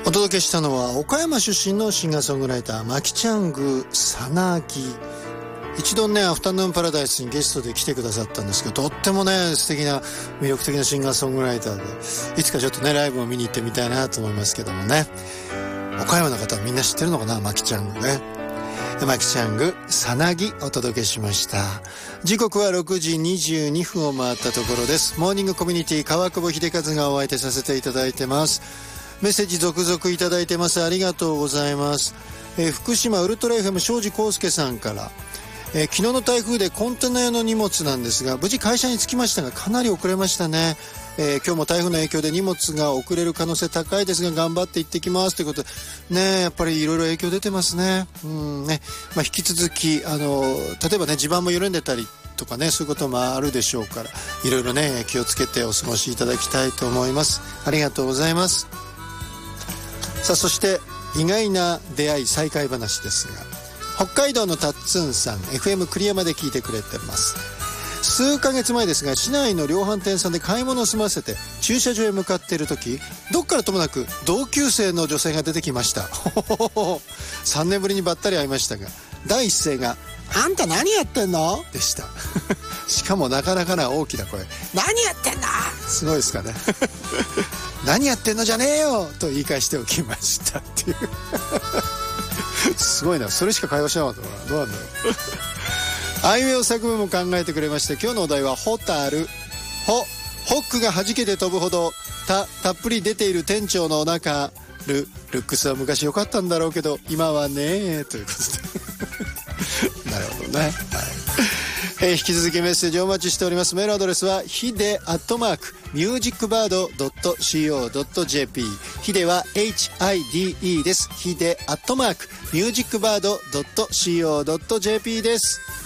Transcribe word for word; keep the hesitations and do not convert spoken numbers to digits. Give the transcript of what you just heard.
お届けしたのは岡山出身のシンガーソングライターマキチャングさなぎ。一度ねアフタヌーンパラダイスにゲストで来てくださったんですけど、とってもね素敵な魅力的なシンガーソングライターで、いつかちょっとねライブを見に行ってみたいなと思いますけどもね。岡山の方はみんな知ってるのかな、マキチャングね。マキチャングさなぎお届けしました。時刻はろくじにじゅうにふんを回ったところです。モーニングコミュニティ川久保秀和がお相手させていただいてます。メッセージ続々いただいてます。ありがとうございます。えー、福島ウルトラ エフエム 庄司康介さんから、えー、昨日の台風でコンテナ用の荷物なんですが無事会社に着きましたがかなり遅れましたね。えー、今日も台風の影響で荷物が遅れる可能性高いですが頑張って行ってきますということでね、やっぱりいろいろ影響出てますね。うんね、まあ、引き続きあの例えばね地盤も緩んでたりとかね、そういうこともあるでしょうからいろいろね気をつけてお過ごしいただきたいと思います。ありがとうございます。さあそして意外な出会い再会話ですが、北海道のタッツンさん エフエム 栗山で聞いてくれてます。数ヶ月前ですが市内の量販店さんで買い物を済ませて駐車場へ向かっている時、どっからともなく同級生の女性が出てきました。さんねんぶりにばったり会いましたが第一声があんた何やってんのでした。しかもなかなかな大きな声、何やってんの、すごいですかね。何やってんのじゃねえよと言い返しておきましたっていう。すごいな、それしか会話しなかったからどうなんだろう。あいうえお作文も考えてくれまして、今日のお題はホタル。ホホックが弾けて飛ぶほどたたっぷり出ている店長のお腹。ルルックスは昔良かったんだろうけど今はねということで。なるほどね、はい。えー、引き続きメッセージお待ちしております。メールアドレスはヒデアットマークミュージックバードドットシーオードットジェーピー、 ヒデは エイチアイディーイー です。ヒデアットマークミュージックバードドットシーオードットジェーピー です。